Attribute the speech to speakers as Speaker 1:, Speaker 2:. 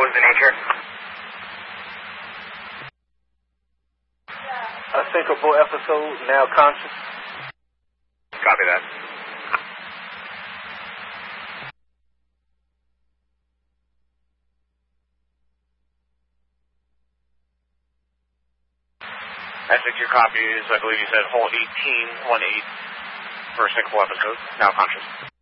Speaker 1: was the nature?
Speaker 2: A syncopal episode, now conscious.
Speaker 1: Copy that. Essex, your copy is, I believe you said hole 1818 for a syncopal episode, now conscious.